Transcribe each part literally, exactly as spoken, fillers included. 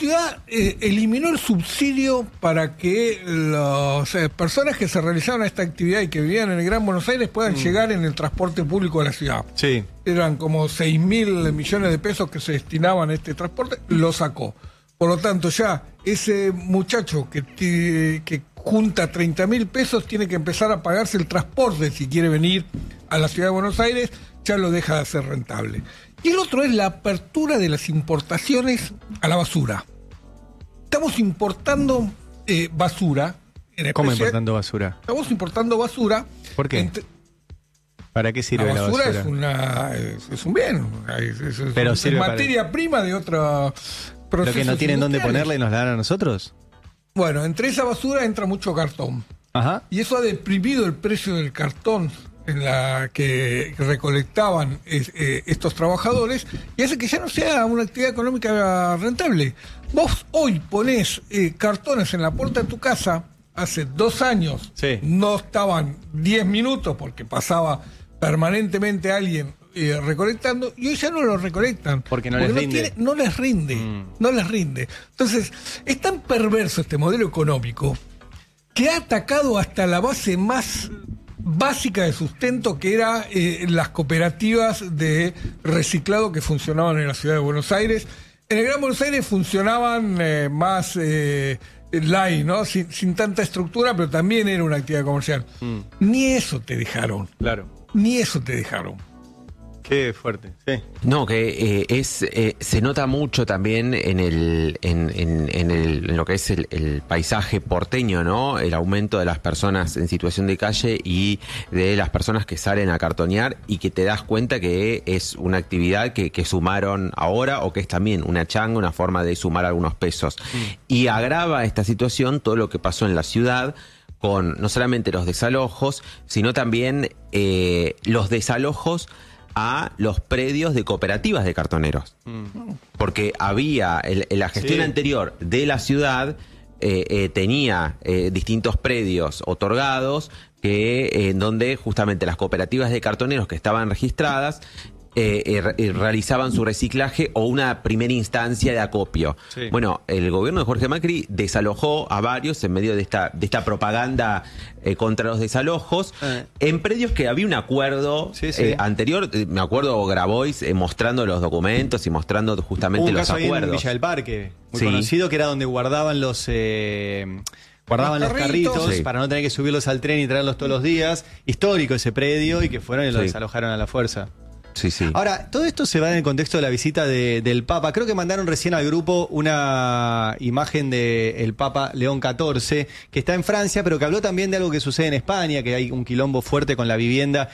ciudad eh, eliminó el subsidio para que las eh, personas que se realizaban esta actividad y que vivían en el Gran Buenos Aires puedan mm. llegar en el transporte público de la ciudad. Sí. Eran como seis mil millones de pesos que se destinaban a este transporte, lo sacó. Por lo tanto, ya ese muchacho que, que junta treinta mil pesos tiene que empezar a pagarse el transporte si quiere venir a la ciudad de Buenos Aires, ya lo deja de ser rentable. Y el otro es la apertura de las importaciones a la basura. Estamos importando eh, basura. En ¿Cómo importando basura? Estamos importando basura. ¿Por qué? Entre, ¿Para qué sirve la basura? La basura es, una, es, es un bien. Es, es, Pero es sirve materia para... prima de otra... ¿Lo que no tienen dónde ponerla y nos la dan a nosotros? Bueno, entre esa basura entra mucho cartón. Ajá. Y eso ha deprimido el precio del cartón en la que recolectaban es, eh, estos trabajadores y hace que ya no sea una actividad económica rentable. Vos hoy ponés eh, cartones en la puerta de tu casa, hace dos años sí. no estaban diez minutos porque pasaba permanentemente alguien eh, recolectando, y hoy ya no lo recolectan. Porque no porque les no rinde. Tiene, no les rinde, mm. no les rinde. Entonces, es tan perverso este modelo económico que ha atacado hasta la base más básica de sustento, que era eh, las cooperativas de reciclado que funcionaban en la ciudad de Buenos Aires. En el Gran Buenos Aires funcionaban eh, más eh, light, ¿no? Sin, sin tanta estructura, pero también era una actividad comercial. Mm. Ni eso te dejaron. Claro. Ni eso te dejaron. Qué fuerte, sí. No, que eh, es eh, se nota mucho también en el en, en, en, el, en lo que es el, el paisaje porteño, ¿no? El aumento de las personas en situación de calle y de las personas que salen a cartonear, y que te das cuenta que es una actividad que, que sumaron ahora, o que es también una changa, una forma de sumar algunos pesos. Mm. Y agrava esta situación todo lo que pasó en la ciudad, con no solamente los desalojos, sino también eh, los desalojos a los predios de cooperativas de cartoneros. Mm. Porque había, el, la gestión sí. anterior de la ciudad eh, eh, tenía eh, distintos predios otorgados que eh, en donde justamente las cooperativas de cartoneros que estaban registradas Eh, eh, realizaban su reciclaje o una primera instancia de acopio. Sí. Bueno, el gobierno de Jorge Macri desalojó a varios en medio de esta, de esta propaganda eh, contra los desalojos, eh. en predios que había un acuerdo sí, sí. Eh, anterior. Eh, me acuerdo Grabois eh, mostrando los documentos y mostrando justamente un los caso acuerdos. Ahí en Villa del Parque, muy sí. conocido, que era donde guardaban los... Eh... Guardaban los carritos, los carritos sí. para no tener que subirlos al tren y traerlos todos los días. Histórico ese predio, y que fueron y lo sí. desalojaron a la fuerza. Sí, sí. Ahora, todo esto se va en el contexto de la visita de, del Papa. Creo que mandaron recién al grupo una imagen del Papa León catorce, que está en Francia, pero que habló también de algo que sucede en España, que hay un quilombo fuerte con la vivienda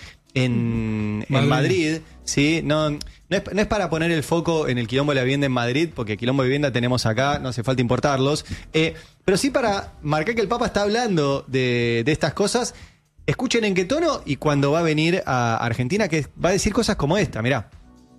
en, Madrid. en Madrid. ¿Sí? No, no, es, no es para poner el foco en el quilombo de la vivienda en Madrid, porque quilombo de vivienda tenemos acá, no hace falta importarlos. Eh, pero sí para marcar que el Papa está hablando de, de estas cosas. Escuchen en qué tono y cuando va a venir a Argentina, que va a decir cosas como esta, mirá.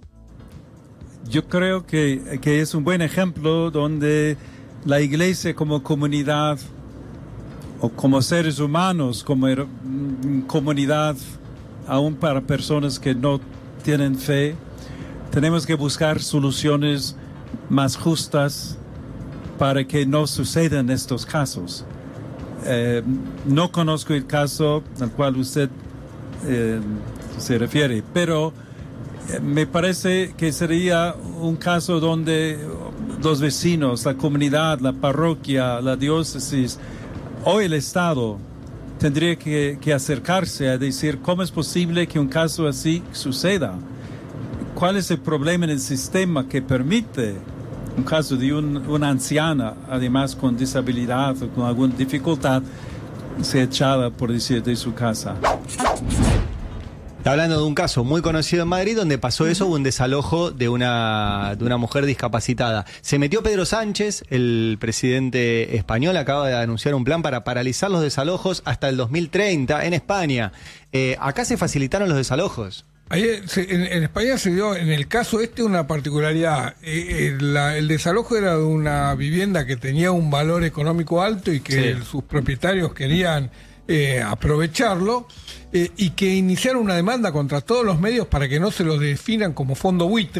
Yo creo que, que es un buen ejemplo donde la iglesia como comunidad, o como seres humanos, como er, comunidad, aún para personas que no tienen fe, tenemos que buscar soluciones más justas para que no sucedan estos casos. Eh, no conozco el caso al cual usted eh, se refiere, pero eh, me parece que sería un caso donde los vecinos, la comunidad, la parroquia, la diócesis o el Estado tendría que, que acercarse a decir cómo es posible que un caso así suceda. ¿Cuál es el problema en el sistema que permite un caso de un, una anciana, además con disabilidad o con alguna dificultad, se echada, por decir, de su casa? Está hablando de un caso muy conocido en Madrid donde pasó eso, hubo un desalojo de una, de una mujer discapacitada. Se metió Pedro Sánchez, el presidente español, acaba de anunciar un plan para paralizar los desalojos hasta el dos mil treinta en España. Eh, acá se facilitaron los desalojos. Ahí, en, en España se dio, en el caso este, una particularidad. Eh, eh, la, el desalojo era de una vivienda que tenía un valor económico alto y que sí. sus propietarios querían eh, aprovecharlo, eh, y que iniciaron una demanda contra todos los medios para que no se los definan como fondo buitre,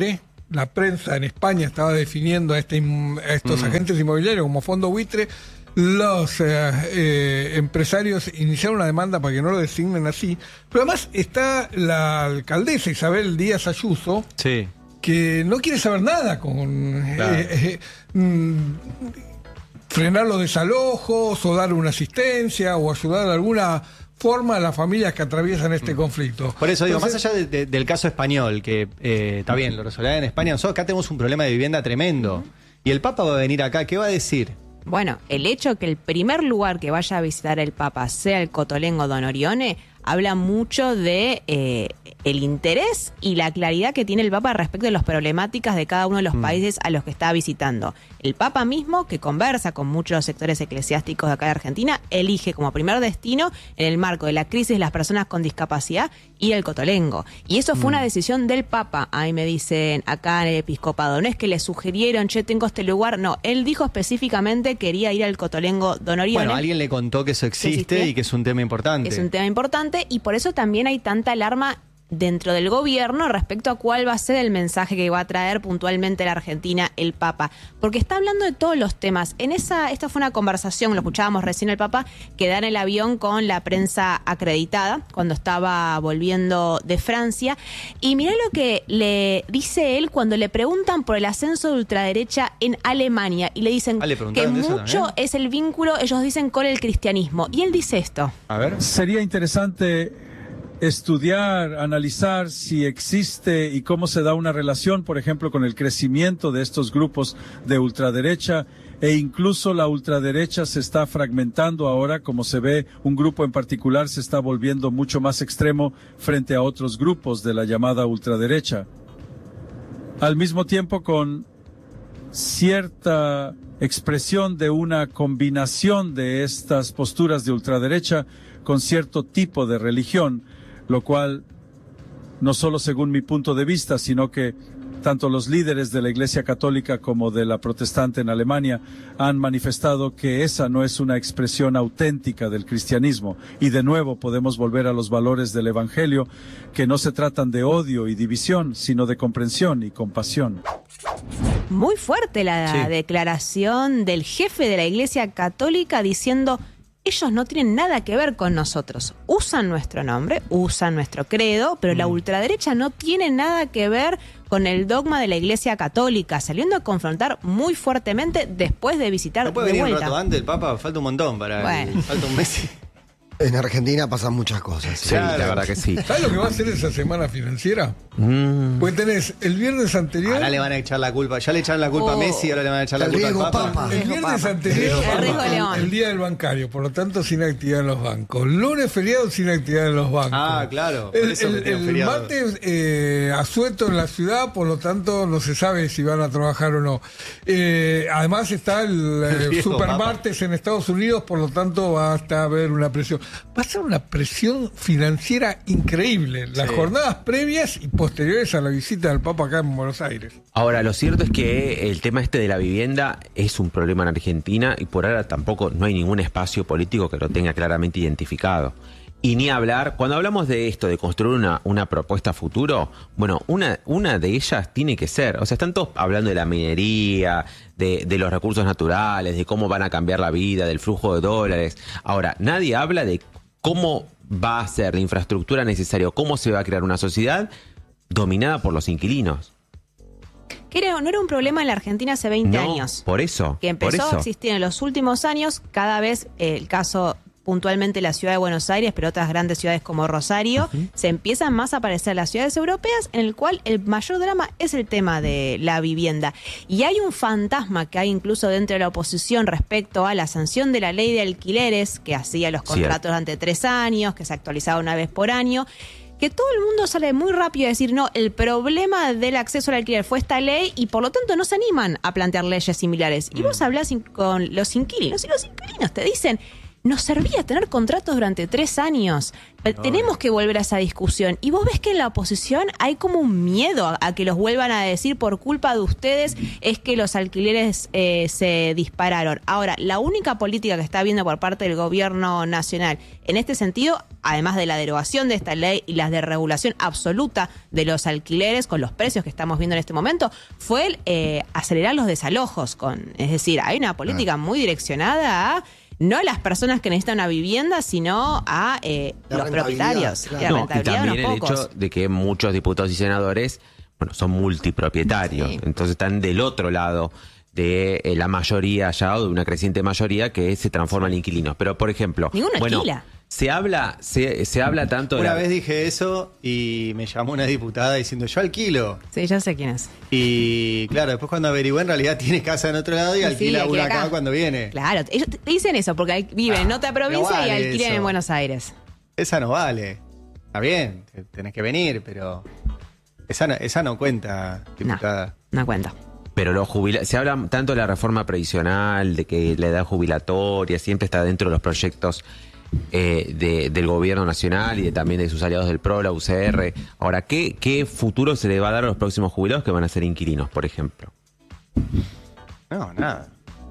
la prensa en España estaba definiendo a, este, a estos mm. agentes inmobiliarios como fondo buitre, los eh, eh, empresarios iniciaron una demanda para que no lo designen así. Pero además está la alcaldesa Isabel Díaz Ayuso, sí. que no quiere saber nada con claro. eh, eh, mm, frenar los desalojos o dar una asistencia o ayudar de alguna forma a las familias que atraviesan este mm. conflicto. Por eso digo, Entonces, más allá de, de, del caso español, que eh, está bien, lo resolverán en España, nosotros acá tenemos un problema de vivienda tremendo. Mm. Y el Papa va a venir acá, ¿qué va a decir? Bueno, el hecho que el primer lugar que vaya a visitar el Papa sea el Cotolengo Don Orione habla mucho de eh, el interés y la claridad que tiene el Papa respecto de las problemáticas de cada uno de los mm. países a los que está visitando. El Papa mismo, que conversa con muchos sectores eclesiásticos de acá de Argentina, elige como primer destino, en el marco de la crisis de las personas con discapacidad, ir al Cotolengo. Y eso fue mm. una decisión del Papa. Ahí me dicen acá en el episcopado. No es que le sugirieron, che, tengo este lugar. No, él dijo específicamente que quería ir al Cotolengo Don Orione. Bueno, alguien le contó que eso existe, ¿Existe? y que es un tema importante. Es un tema importante y por eso también hay tanta alarma dentro del gobierno respecto a cuál va a ser el mensaje que va a traer puntualmente a la Argentina el Papa, porque está hablando de todos los temas. En esa, esta fue una conversación, lo escuchábamos recién el Papa, que da en el avión con la prensa acreditada cuando estaba volviendo de Francia, y mirá lo que le dice él cuando le preguntan por el ascenso de ultraderecha en Alemania, y le dicen ah, que mucho es el vínculo, ellos dicen, con el cristianismo, y él dice esto. A ver. Sería interesante estudiar, analizar si existe y cómo se da una relación, por ejemplo, con el crecimiento de estos grupos de ultraderecha, e incluso la ultraderecha se está fragmentando ahora, como se ve, un grupo en particular se está volviendo mucho más extremo frente a otros grupos de la llamada ultraderecha. Al mismo tiempo, con cierta expresión de una combinación de estas posturas de ultraderecha con cierto tipo de religión, lo cual, no solo según mi punto de vista, sino que tanto los líderes de la Iglesia Católica como de la Protestante en Alemania han manifestado que esa no es una expresión auténtica del cristianismo. Y de nuevo podemos volver a los valores del Evangelio, que no se tratan de odio y división, sino de comprensión y compasión. Muy fuerte la sí. declaración del jefe de la Iglesia Católica diciendo: ellos no tienen nada que ver con nosotros. Usan nuestro nombre, usan nuestro credo, pero mm. la ultraderecha no tiene nada que ver con el dogma de la Iglesia Católica, saliendo a confrontar muy fuertemente después de visitar ¿No puede de venir vuelta. un rato antes el Papa? Falta un montón para bueno. el, falta un mes. En Argentina pasan muchas cosas. Sí, claro. La verdad que sí. ¿Sabes lo que va a hacer esa semana financiera? Mm. Pues tenés el viernes anterior. Ahora le van a echar la culpa. Ya le echaron la culpa oh. a Messi, ahora le van a echar la el culpa al Papa. Papa. El viernes anterior, el, el, el día del bancario, por lo tanto sin actividad en los bancos. Lunes feriado sin actividad en los bancos. Ah, claro. El, el, el martes eh, asueto en la ciudad, por lo tanto no se sabe si van a trabajar o no. Eh, además está el, el supermartes en Estados Unidos, por lo tanto va hasta a haber una presión. Va a ser una presión financiera increíble. Las sí. jornadas previas y posteriores a la visita del Papa acá en Buenos Aires. Ahora, lo cierto es que el tema este de la vivienda es un problema en Argentina y por ahora tampoco no hay ningún espacio político que lo tenga claramente identificado. Y ni hablar, cuando hablamos de esto, de construir una, una propuesta futuro, bueno, una, una de ellas tiene que ser, o sea, están todos hablando de la minería, de, de los recursos naturales, de cómo van a cambiar la vida, del flujo de dólares. Ahora, nadie habla de cómo va a ser la infraestructura necesaria, cómo se va a crear una sociedad dominada por los inquilinos. Que era, no era un problema en la Argentina hace veinte no, años. Por eso. Que empezó por eso. a existir en los últimos años, cada vez eh, el caso puntualmente la ciudad de Buenos Aires, pero otras grandes ciudades como Rosario, uh-huh. se empiezan más a aparecer las ciudades europeas, en el cual el mayor drama es el tema de la vivienda. Y hay un fantasma que hay incluso dentro de la oposición respecto a la sanción de la ley de alquileres, que hacía los contratos sí. durante tres años, que se actualizaba una vez por año, que todo el mundo sale muy rápido a decir, no, el problema del acceso al alquiler fue esta ley y por lo tanto no se animan a plantear leyes similares. Mm. Y vos hablás con los inquilinos y los inquilinos te dicen, nos servía tener contratos durante tres años. No, Tenemos no. que volver a esa discusión. Y vos ves que en la oposición hay como un miedo a, a que los vuelvan a decir por culpa de ustedes es que los alquileres eh, se dispararon. Ahora, la única política que está viendo por parte del gobierno nacional en este sentido, además de la derogación de esta ley y la desregulación absoluta de los alquileres con los precios que estamos viendo en este momento, fue el, eh, acelerar los desalojos. Con, es decir, hay una política muy direccionada a no a las personas que necesitan una vivienda, sino a eh, los propietarios. Claro. Y, la No, y rentabilidad de también unos el pocos. hecho de que muchos diputados y senadores, bueno, son multipropietarios, Sí. entonces están del otro lado de eh, la mayoría ya, o de una creciente mayoría que se transforma en inquilinos. Pero, por ejemplo, Ninguno bueno, alquila. se habla, se, se habla tanto de Una la- vez dije eso y me llamó una diputada diciendo, yo alquilo. Sí, ya sé quién es. Y claro, después cuando averigué, en realidad tiene casa en otro lado y Sí, alquila alquila una acá. acá. cuando viene. Claro, ellos te dicen eso porque hay- viven en otra provincia no y vale alquilan eso. en Buenos Aires. Esa no vale. Está bien, te- tenés que venir, pero esa no, esa no cuenta, diputada. No, no cuenta. Pero los jubila- se habla tanto de la reforma previsional, de que la edad jubilatoria siempre está dentro de los proyectos eh, de- del gobierno nacional y de, también de sus aliados del P R O, la U C R. Ahora, ¿qué, ¿qué futuro se le va a dar a los próximos jubilados que van a ser inquilinos, por ejemplo? No, nada.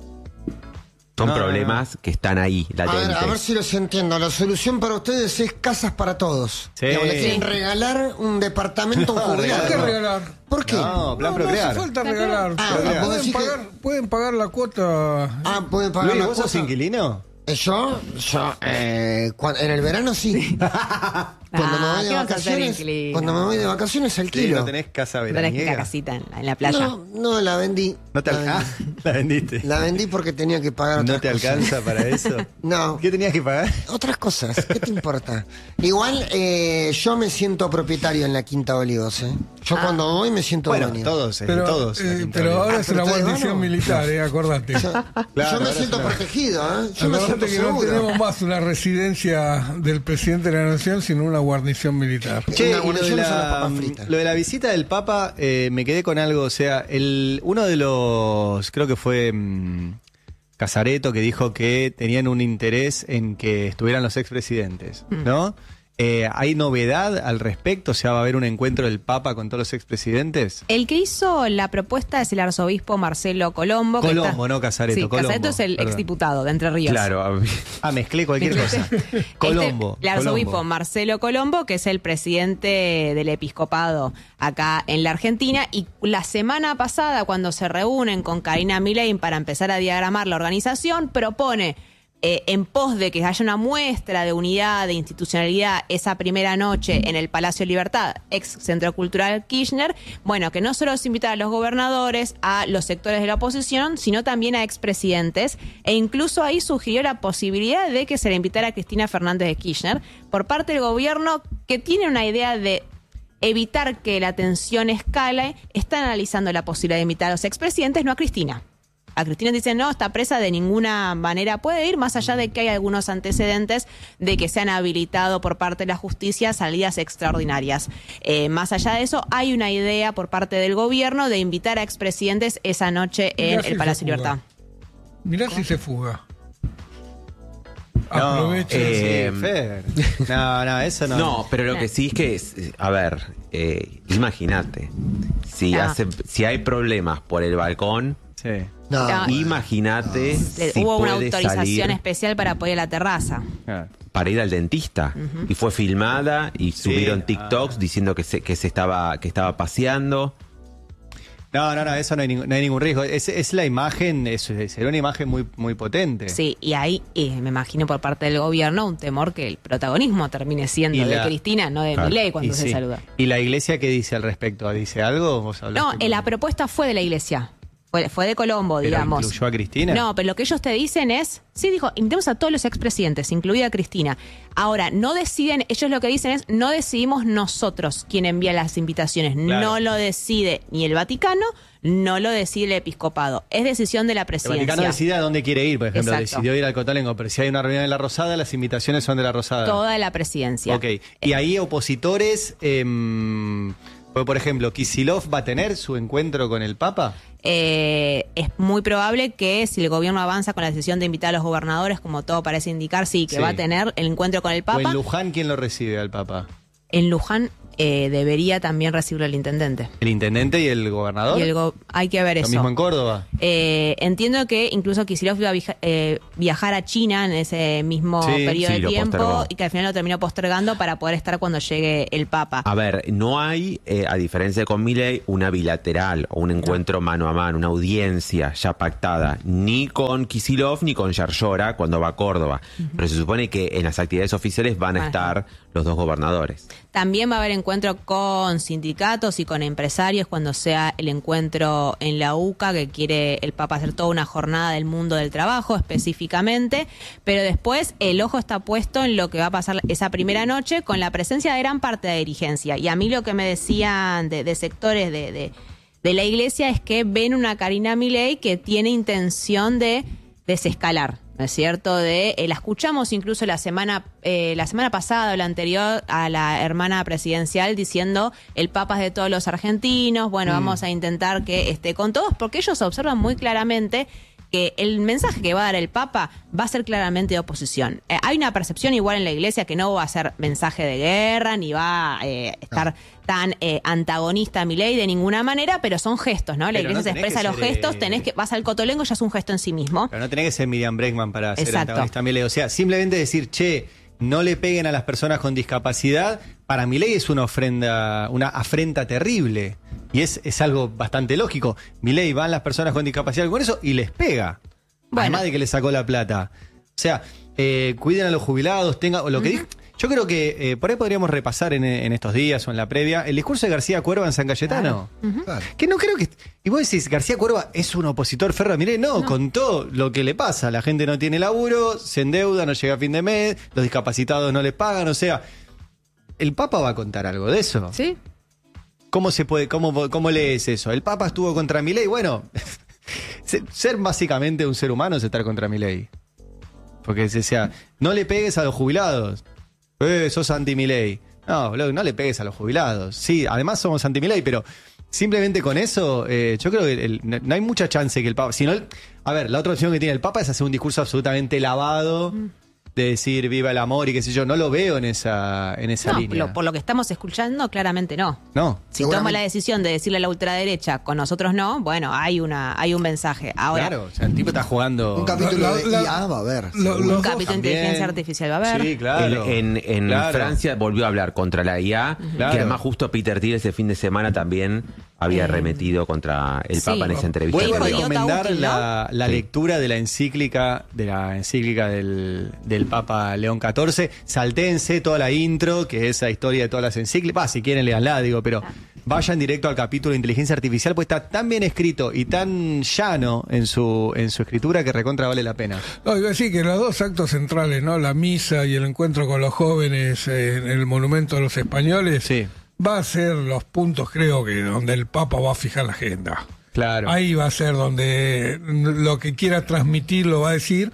Son No, problemas que están ahí, A ver, latentes. a ver si los entiendo. La solución para ustedes es casas para todos. Sí. Digamos, le quieren Sí. regalar un departamento a un No, jubilado. ¿Por qué regalar? ¿Por qué? No, plan No, no procrear. hace falta regalar. Ah, Pueden- vos decís pueden, pagar, pueden pagar la cuota. Ah, pueden pagar Luis, la ¿vos sos cuota. inquilino? Eh, Yo, yo, eh, cuan- en el verano sí. Cuando Ah, me voy de ¿qué vas a hacer, vacaciones, inquilino? cuando me voy de vacaciones Sí, alquilo. ¿no tenés casa Tenés que veraniega? la casita en la, en la playa. No, no, la vendí. ¿No te la, alcanza? vendí. La vendiste. La vendí porque tenía que pagar otras ¿No te cosas. alcanza para eso? No. ¿Qué tenías que pagar? Otras cosas, ¿qué te importa? Igual eh, yo me siento propietario en la Quinta Olivos, ¿eh? Yo Ah. cuando voy me siento Bueno, dueño. todos, eh, Pero, todos. la eh, Quinta pero Olivos. ahora Ah, es pero una ustedes guarnición van, ¿o? militar, eh, acordate. Yo, Claro, yo me ahora siento es una- protegido, ¿eh? Yo me siento Acordate que no seguro. tenemos más una residencia del presidente de la nación, sino una guarnición militar. Che, Una y lo de, guarnición es una la, papa frita. lo de la visita del Papa, eh, me quedé con algo. O sea, el uno de los, creo que fue mm, Casareto, que dijo que tenían un interés en que estuvieran los expresidentes, ¿no? Eh, ¿Hay novedad al respecto? O sea, ¿va a haber un encuentro del Papa con todos los expresidentes? El que hizo la propuesta es el arzobispo Marcelo Colombo. que Colombo, está- no Casareto, Sí, Colombo, Casareto es el perdón. exdiputado de Entre Ríos. Claro, a mí- Ah, mezclé cualquier cosa. Colombo. Este, el arzobispo Colombo. Marcelo Colombo, que es el presidente del episcopado acá en la Argentina, y la semana pasada, cuando se reúnen con Karina Milei para empezar a diagramar la organización, propone eh, en pos de que haya una muestra de unidad, de institucionalidad, esa primera noche en el Palacio Libertad, ex Centro Cultural Kirchner, bueno, que no solo se invita a los gobernadores, a los sectores de la oposición, sino también a expresidentes, e incluso ahí sugirió la posibilidad de que se le invitara a Cristina Fernández de Kirchner por parte del gobierno, que tiene una idea de evitar que la tensión escale. Está analizando la posibilidad de invitar a los expresidentes, no a Cristina. A Cristina dicen, no, esta presa de ninguna manera puede ir, más allá de que hay algunos antecedentes de que se han habilitado por parte de la justicia salidas extraordinarias. Eh, más allá de eso, hay una idea por parte del gobierno de invitar a expresidentes esa noche en Mirá si el se Palacio fuga. Libertad. Mirá si se fuga. No, Aproveche. eh, sí, Fer. No, no, eso no. No, pero lo que sí es que, es- a ver, eh, imagínate, si, Ah. hace, si hay problemas por el balcón, Sí. No, Ah. imagínate Le- si Hubo una puede autorización salir especial para poder ir a la terraza. Claro. para ir al dentista. Y fue filmada y Sí, subieron TikToks ah. diciendo que se, que se estaba, que estaba paseando. No, no, no, eso no hay, ningún, no hay ningún riesgo. Es, es la imagen, es, sería una imagen muy, muy potente. Sí, y ahí eh, me imagino por parte del gobierno un temor que el protagonismo termine siendo Y de la- Cristina, no de Claro. Milei cuando Y se sí. saluda. ¿Y la iglesia qué dice al respecto? ¿Dice algo? ¿Vos hablaste No, con- eh, la propuesta fue de la iglesia. Fue, fue de Colombo, ¿Pero digamos. incluyó a Cristina? No, pero lo que ellos te dicen es, sí, dijo, invitemos a todos los expresidentes, incluida Cristina. Ahora, no deciden, ellos lo que dicen es, no decidimos nosotros quién envía las invitaciones. Claro. No lo decide ni el Vaticano, no lo decide el episcopado. Es decisión de la El presidencia. Vaticano decide a dónde quiere ir, por ejemplo. Exacto. Decidió ir al Cotolengo, pero si hay una reunión en La Rosada, las invitaciones son de La Rosada. Toda la presidencia. Ok. Y ahí opositores, em, Porque, por ejemplo, ¿Kicillof va a tener su encuentro con el Papa? Eh, es muy probable que si el gobierno avanza con la decisión de invitar a los gobernadores, como todo parece indicar, sí, que Sí. va a tener el encuentro con el ¿O Papa. en Luján quién lo recibe al Papa? En Luján eh, debería también recibirlo el intendente. ¿El intendente y el gobernador? Y el go- hay que ver ¿Lo eso. mismo en Córdoba? Eh, entiendo que incluso Kicillof iba a vija- eh, viajar a China en ese mismo Sí, periodo sí, de lo tiempo postergó. y que al final lo terminó postergando para poder estar cuando llegue el Papa. A ver, no hay, eh, a diferencia de con Milei, una bilateral o un encuentro mano a mano, una audiencia ya pactada, ni con Kicillof ni con Yarlora cuando va a Córdoba. Pero se supone que en las actividades oficiales van a Van a estar los dos gobernadores. También va a haber encuentro con sindicatos y con empresarios cuando sea el encuentro en la U C A, que quiere el Papa hacer toda una jornada del mundo del trabajo específicamente, pero después el ojo está puesto en lo que va a pasar esa primera noche con la presencia de gran parte de la dirigencia. Y a mí lo que me decían de, de sectores de, de, de la iglesia es que ven una Karina Milei que tiene intención de desescalar. ¿No es cierto? De, eh, la escuchamos incluso la semana, eh, la semana pasada o la anterior a la hermana presidencial diciendo el Papa es de todos los argentinos, bueno, mm. vamos a intentar que esté con todos, porque ellos observan muy claramente que el mensaje que va a dar el Papa va a ser claramente de oposición. Eh, hay una percepción igual en la iglesia que no va a ser mensaje de guerra, ni va a eh, estar tan eh, antagonista a Milei de ninguna manera, pero son gestos, ¿no? La Pero iglesia no se tenés expresa que los ser, gestos, eh, tenés que, vas al Cotolengo, ya es un gesto en sí mismo. Pero no tenés que ser Miriam Bregman para ser Exacto. antagonista a Milei. O sea, simplemente decir, che, no le peguen a las personas con discapacidad, para Milei es una ofrenda, una afrenta terrible. Y es, es algo bastante lógico. Milei van las personas con discapacidad con eso y les pega. Bueno. Además de que le sacó la plata. O sea, eh, cuiden a los jubilados, tenga, o lo que Uh-huh. dijo. Yo creo que eh, por ahí podríamos repasar en, en estos días o en la previa el discurso de García Cuerva en San Cayetano. Uh-huh. Claro. Que no creo que... Y vos decís, García Cuerva es un opositor férreo. Miré, no, No. contó lo que le pasa. La gente no tiene laburo, se endeuda, no llega a fin de mes, los discapacitados no les pagan. O sea, el Papa va a contar algo de eso. ¿Sí? ¿Cómo se puede, cómo, cómo lees eso? El Papa estuvo contra Milei. Bueno, ser básicamente un ser humano es estar contra Milei. Porque decía, no le pegues a los jubilados. Eh, sos anti-Milei. No, boludo, no le pegues a los jubilados. Sí, además somos anti-Milei, pero simplemente con eso, eh, yo creo que el- no hay mucha chance que el Papa... Si no, el- a ver, la otra opción que tiene el Papa es hacer un discurso absolutamente lavado, de decir viva el amor y qué sé yo. No lo veo en esa, en esa No, línea. lo- por lo que estamos escuchando, claramente no. No. Si toma la decisión de decirle a la ultraderecha, con nosotros no, bueno, hay una hay un mensaje. Ahora, Claro, o sea, el tipo está jugando... Un capítulo La- de la- I A va a haber. lo- seguro. los un dos capítulo de también. inteligencia artificial va a haber. Sí, claro. En, en- en Claro. Francia volvió a hablar contra la I A, Claro. que además justo Peter Thiel ese fin de semana también había Eh, arremetido contra el sí. Papa en esa entrevista. Vuelvo a Hijo idiota recomendar útil, ¿no? la, la Sí. lectura de la encíclica de la encíclica del, del Papa León catorce. Saltéense toda la intro, que es la historia de todas las encíclicas. Va, si quieren leanla, digo, pero vayan directo al capítulo de inteligencia artificial, pues está tan bien escrito y tan llano en su, en su escritura que recontra vale la pena. No, iba a decir que los dos actos centrales, ¿no? La misa y el encuentro con los jóvenes eh, en el Monumento a los Españoles, Sí. va a ser los puntos, creo que, donde el Papa va a fijar la agenda. Claro. Ahí va a ser donde lo que quiera transmitir lo va a decir,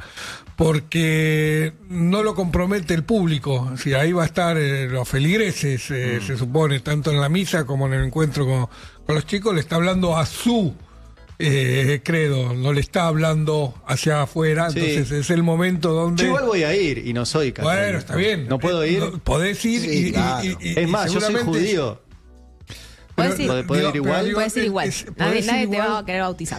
porque no lo compromete el público. O sea, ahí va a estar eh, los feligreses, eh, se supone, tanto en la misa como en el encuentro con, con los chicos, le está hablando a su eh, credo, no le está hablando hacia afuera, Sí. entonces es el momento donde... Yo igual voy a ir y no soy católico. Bueno, está bien. ¿No puedo Eh, ir? no, podés ir Sí, y, y- claro. y- y- Es más, y yo soy seguramente- judío. Puedes Pero- ir. ¿Puedo ir digo, igual? pero digo, Puedes ir es- igual. es- nadie podés ir nadie te igual. va a querer bautizar.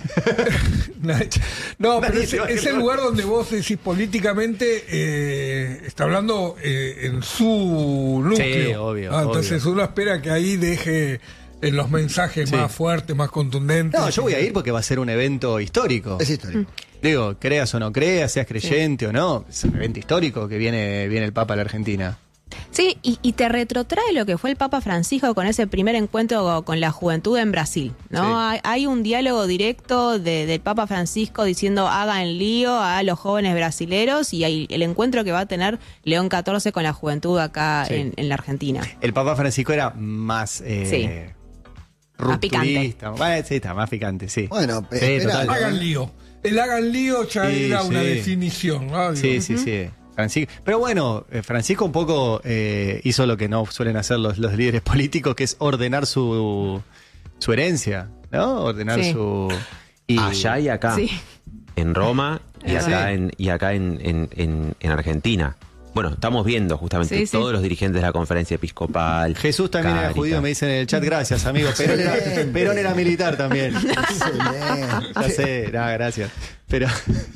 No, pero Nadie es, se va a es querer el lugar donde vos decís políticamente, eh, está hablando eh, en su núcleo. Sí, obvio, Ah, entonces obvio. uno espera que ahí deje eh, los mensajes Sí. más fuertes, más contundentes. No, yo voy a ir porque va a ser un evento histórico. Es histórico. Digo, creas o no creas, seas creyente o no, es un evento histórico que viene, viene el Papa a la Argentina. Sí, y, y te retrotrae lo que fue el Papa Francisco con ese primer encuentro con la juventud en Brasil, ¿no? Sí. Hay, hay un diálogo directo de- del Papa Francisco diciendo hagan lío a los jóvenes brasileros y hay el encuentro que va a tener León catorce con la juventud acá Sí. en, en la Argentina. El Papa Francisco era más eh, Sí. Más picante. rupturista. Bueno, sí, está más picante, sí. Bueno, Sí, espera, total. Hagan lío. El hagan lío ya Sí, era una sí. definición, ¿no? Digo, Sí, sí, sí. Francisco. Pero bueno, eh, Francisco un poco eh, hizo lo que no suelen hacer los, los líderes políticos, que es ordenar su, su herencia, ¿no? Ordenar Sí. su... Y, Allá y acá. Sí. En Roma y Sí. acá, en, y acá en, en, en, en Argentina. Bueno, estamos viendo justamente Sí, sí. todos los dirigentes de la conferencia episcopal. Jesús también era Cáritas. judío, me dicen en el chat. Gracias, amigo. Perón era, Excelente. Perón era militar también. Excelente. Ya sé, nada, gracias. Pero...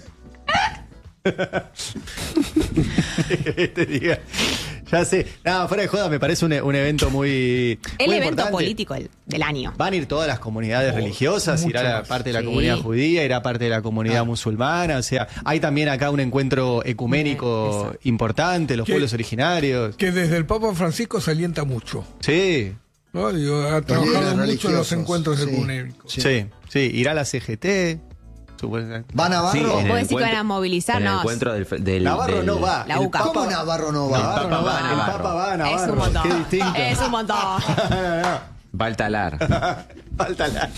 que te diga. Ya sé. Nada, fuera de joda, me parece un, un evento muy. El muy evento importante. político del, del año. Van a ir todas las comunidades Oh, religiosas, irá mucho la más. parte de la Sí. comunidad judía, irá parte de la comunidad Ah. musulmana. O sea, hay también acá un encuentro ecuménico Exacto. importante, los Que- pueblos originarios. Que desde el Papa Francisco se alienta mucho. Sí, ¿no? Digo, ha líderes trabajado mucho en los religiosos, encuentros sí. ecuménicos. Sí. sí, sí. Irá la C G T. supuestamente. ¿Va Navarro? Sí, en el ¿Vos decís que encuentro- van a movilizarnos? En el encuentro del, del- Navarro del- no va. La El UCA. Papa- ¿Cómo Navarro no No, va? el Papa Navarro va, va, el Navarro. Papa va a Navarro. Es un montón. Qué distinto. Es un montón. no, no. Va al talar. Falta la.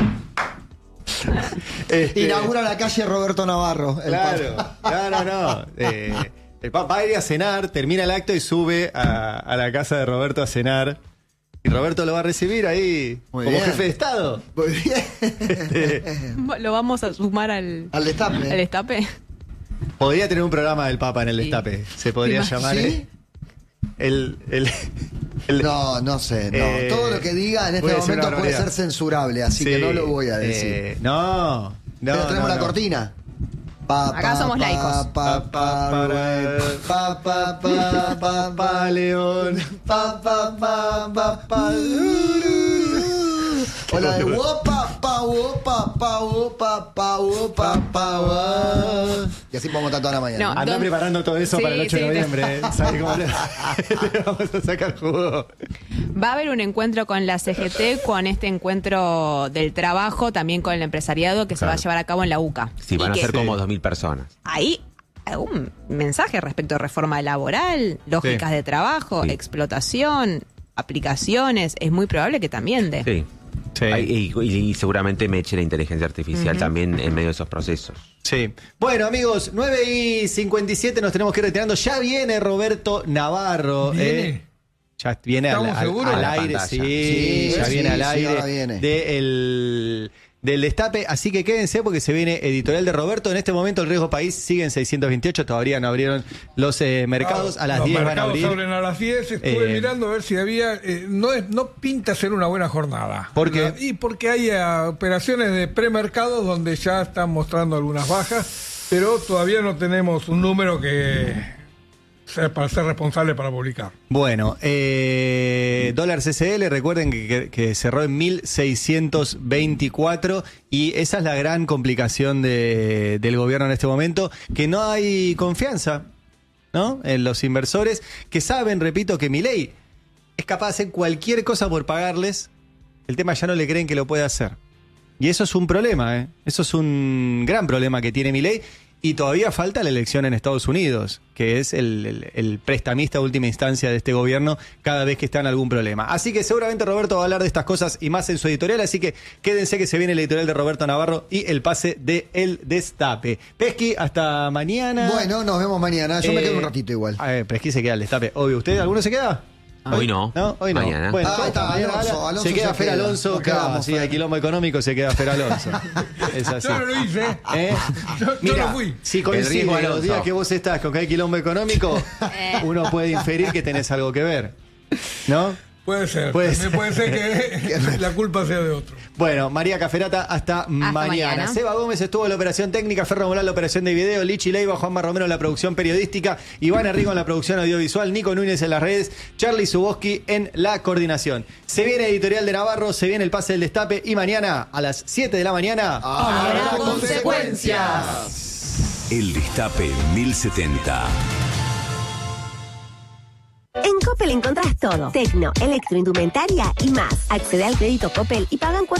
Este, Inaugura la calle Roberto Navarro. el Claro, Papa. no, no, no. Eh, el Papa va a ir a cenar, termina el acto y sube a, a la casa de Roberto a cenar. Y Roberto lo va a recibir ahí Muy como bien. jefe de Estado. Muy bien. Este, Lo vamos a sumar al, Al destape. al destape. podría tener un programa del Papa en el Sí. destape. Se podría ¿Sí? llamar. ¿Sí? eh, El, el, el- No, no sé. No. Eh, Todo lo que diga en este puede ser momento una puede barbaridad. ser censurable, así que Sí, no lo voy a decir. eh, no, no. Pero tenemos no, la no. cortina. Pa, Acá somos laicos. Pa, pa, pa, pa, pa, pa, pa, pa, León. pa, pa, pa, pa, pa. O la de wopa, pa, wopa, pa, wopa, pa, wopa, pa, wa. Y así podemos estar toda la mañana. No. Anda ¿Dónde? preparando todo eso Sí, para el ocho de sí, te- noviembre. ¿eh? ¿Sabes cómo le, le vamos a sacar jugo? Va a haber un encuentro con la C G T, con este encuentro del trabajo, también con el empresariado que se va a Claro. llevar a cabo en la UCA. Sí, van Y a que ser Sí. como dos mil personas. Ahí hay un mensaje respecto a reforma laboral, lógicas Sí. de trabajo, Sí. explotación, aplicaciones. Es muy probable que también de. Sí. Sí. Ay, Y, y- y seguramente me eche la inteligencia artificial también en medio de esos procesos. Sí. Bueno, amigos, nueve y cincuenta y siete nos tenemos que ir retirando. Ya viene Roberto Navarro. ¿Viene? eh. Ya viene al, ¿Estamos al- seguros? al A la aire, pantalla. sí, Sí, ya sí, viene al sí, aire ahora viene. de el- del destape, así que quédense porque se viene editorial de Roberto. En este momento el riesgo país sigue en seiscientos veintiocho, todavía no abrieron los eh, mercados, a las Los diez van a mercados abrir. abren a las diez. Estuve Eh, mirando a ver si había. eh, no, es, no pinta ser una buena jornada. ¿Por qué? La- y porque hay ah, operaciones de premercado donde ya están mostrando algunas bajas, pero todavía no tenemos un número que sea para ser responsable para publicar. Bueno, eh, dólar C C L, recuerden que, que- que cerró en mil seiscientos veinticuatro y esa es la gran complicación de- del gobierno en este momento, que no hay confianza, ¿no? En los inversores que saben, repito, que Milei es capaz de hacer cualquier cosa por pagarles, el tema ya no le creen que lo puede hacer. Y eso es un problema, ¿eh? Eso es un gran problema que tiene Milei. Y todavía falta la elección en Estados Unidos, que es el, el- el prestamista de última instancia de este gobierno cada vez que está en algún problema. Así que seguramente Roberto va a hablar de estas cosas y más en su editorial, así que quédense que se viene el editorial de Roberto Navarro y el pase de El Destape. Pesqui, hasta mañana. Bueno, nos vemos mañana. Yo me Eh, quedo un ratito igual. A ver, Pesqui se queda al Destape. Obvio, ¿usted alguno se queda? Hoy no. No, hoy no. Mañana. Bueno, Ah, ahí está, mañana Alonso, habla- Alonso se queda se Fer queda. Alonso, Nos claro, quedamos, sí, Fer. hay quilombo económico, se queda Fer Alonso. Es así. Yo no lo hice. ¿Eh? Yo- yo Mira, no fui. si El coincide riesgo los Alonso. días que vos estás con que hay quilombo económico, uno puede inferir que tenés algo que ver. ¿No? Puede ser. Puede También ser. puede ser que la culpa sea de otro. Bueno, María Caferata, hasta, mañana. mañana. Seba Gómez estuvo en la operación técnica, Ferro Morán en la operación de video, Lichi Leiva, Juanma Romero en la producción periodística, Iván Enrico en la producción audiovisual, Nico Núñez en las redes, Charlie Zuboski en la coordinación. Se viene editorial de Navarro, se viene el pase del Destape y mañana a las siete de la mañana. Habrá consecuencias. El Destape mil setenta. En Coppel encontrás todo. Tecno, electroindumentaria y más. Accede al crédito Coppel y pagan cuatro